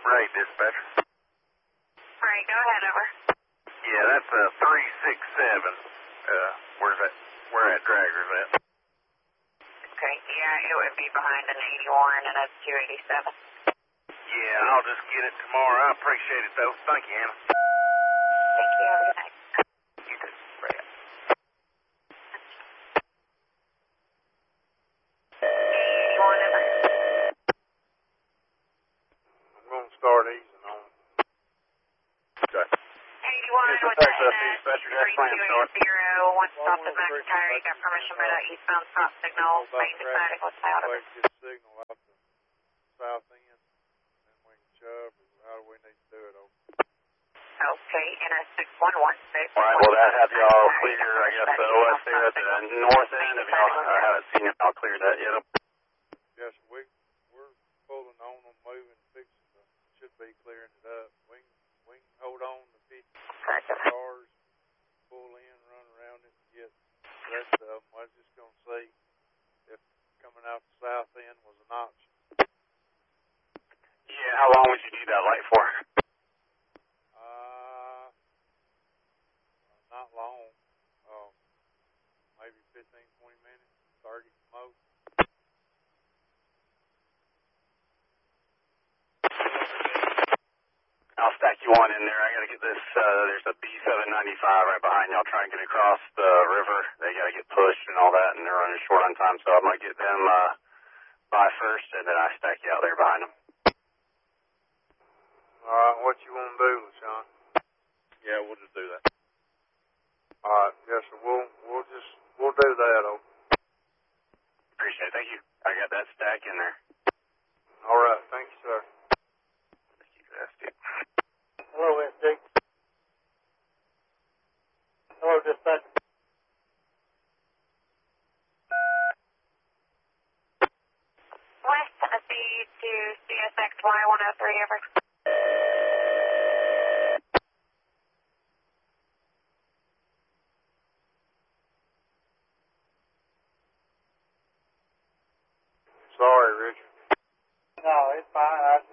Ray, dispatcher. Ray, go ahead, over. Yeah, that's 367. Where's that? Where that dragger's at? Okay, yeah, it would be behind an 81 and a 287. Yeah, I'll just get it tomorrow. I appreciate it, though. Thank you, Hannah. Thank you. Have a good night. You too. Ray. 81 over. I'm going to start easing on. Okay. 81 with the NS 3280, one stop at McIntyre. You got permission by that eastbound stop signal. Lane deciding what's out of it. Get a signal out the south end, and we can shove, or how do we need to do it? Okay, NS 6116. All right, well, that has y'all clear, I guess, the OS there at the north end of y'all. I haven't seen y'all clear that yet. Yes, we're pulling on them, moving, fixing them. Should be clearing it up. We can hold on to 50 cars, pull in, run around it, and get the rest of them. I was just going to see if coming out the south end was an option. Yeah, how long would you need that light for? Not long. Maybe 15, 20 minutes, 30 most. I'll stack you one in there. I got to get this, there's a B795 right behind y'all trying to get across the river. They got to get pushed and all that, and they're running short on time, so I'm going to get them by first, and then I stack you out there behind them. All right, what you want to do, LaShawn? Yeah, we'll just do that. All right, yes, sir. We'll do that. Appreciate it. Thank you. I got that stack in there. All right, thank you, sir. Thank you, SD. Hello, SD. Hello, dispatch. West of the to CSXY 103 over. Sorry, Richard. No, it's fine.